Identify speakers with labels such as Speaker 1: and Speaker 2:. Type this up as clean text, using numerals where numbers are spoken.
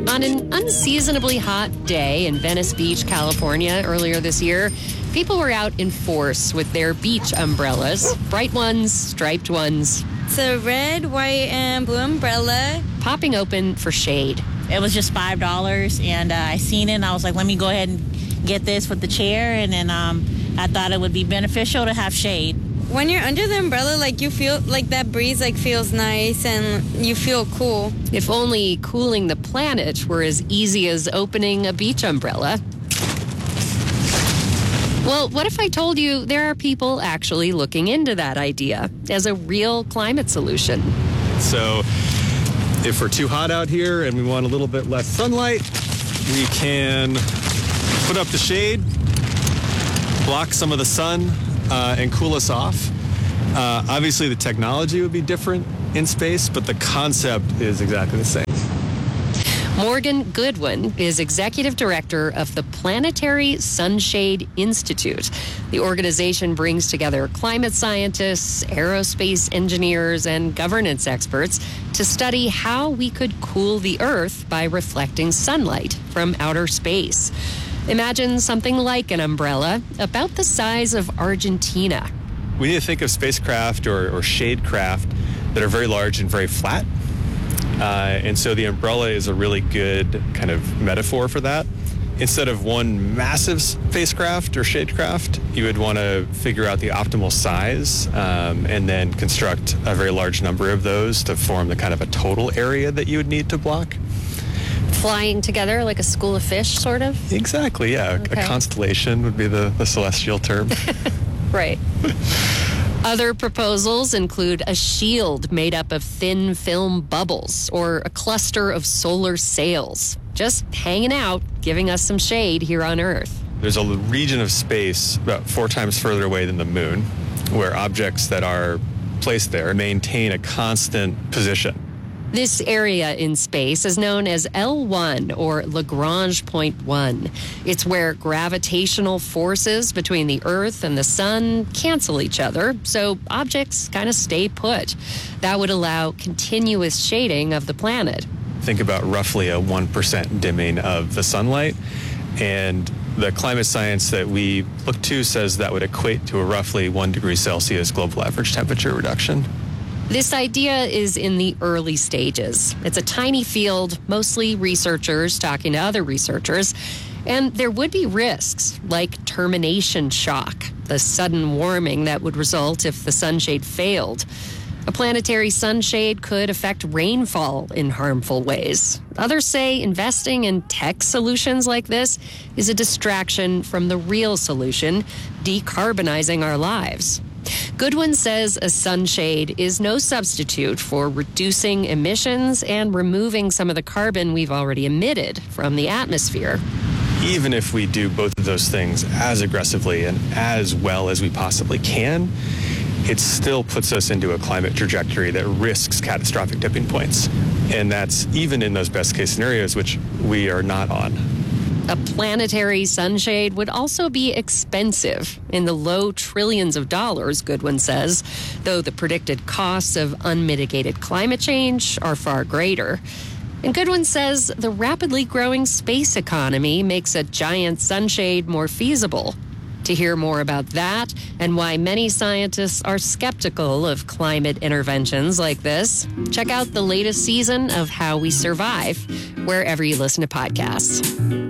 Speaker 1: On an unseasonably hot day in Venice Beach, California, earlier this year, people were out in force with their beach umbrellas. Bright ones, striped ones.
Speaker 2: It's a red, white, and blue umbrella.
Speaker 1: Popping open for shade.
Speaker 3: It was just $5, and I seen it, and I was like, let me go ahead and get this with the chair, and then I thought it would be beneficial to have shade.
Speaker 2: When you're under the umbrella, like, you feel like that breeze feels nice and you feel cool.
Speaker 1: If only cooling the planet were as easy as opening a beach umbrella. Well, what if I told you there are people actually looking into that idea as a real climate solution?
Speaker 4: So if we're too hot out here and we want a little bit less sunlight, we can put up the shade, block some of the sun, and cool us off. Obviously, the technology would be different in space, but the concept is exactly the same.
Speaker 1: Morgan Goodwin is executive director of the Planetary Sunshade Institute. The organization brings together climate scientists, aerospace engineers, and governance experts to study how we could cool the Earth by reflecting sunlight from outer space. Imagine something like an umbrella about the size of Argentina.
Speaker 4: We need to think of spacecraft or shade craft that are very large and very flat. And so the umbrella is a really good kind of metaphor for that. Instead of one massive spacecraft or shadecraft, you would want to figure out the optimal size and then construct a very large number of those to form the kind of a total area that you would need to block.
Speaker 1: Flying together like a school of fish, sort of?
Speaker 4: Exactly, yeah. Okay. A constellation would be the celestial term.
Speaker 1: Right. Other proposals include a shield made up of thin film bubbles or a cluster of solar sails, just hanging out, giving us some shade here on Earth.
Speaker 4: There's a region of space about 4 times further away than the moon where objects that are placed there maintain a constant position.
Speaker 1: This area in space is known as L1, or Lagrange point 1. It's where gravitational forces between the Earth and the Sun cancel each other, so objects kind of stay put. That would allow continuous shading of the planet.
Speaker 4: Think about roughly a 1% dimming of the sunlight, and the climate science that we look to says that would equate to a roughly 1 degree Celsius global average temperature reduction.
Speaker 1: This idea is in the early stages. It's a tiny field, mostly researchers talking to other researchers, and there would be risks like termination shock, the sudden warming that would result if the sunshade failed. A planetary sunshade could affect rainfall in harmful ways. Others say investing in tech solutions like this is a distraction from the real solution, decarbonizing our lives. Goodwin says a sunshade is no substitute for reducing emissions and removing some of the carbon we've already emitted from the atmosphere.
Speaker 4: Even if we do both of those things as aggressively and as well as we possibly can, it still puts us into a climate trajectory that risks catastrophic tipping points. And that's even in those best case scenarios, which we are not on.
Speaker 1: A planetary sunshade would also be expensive, in the low trillions of dollars, Goodwin says, though the predicted costs of unmitigated climate change are far greater. And Goodwin says the rapidly growing space economy makes a giant sunshade more feasible. To hear more about that and why many scientists are skeptical of climate interventions like this, check out the latest season of How We Survive, wherever you listen to podcasts.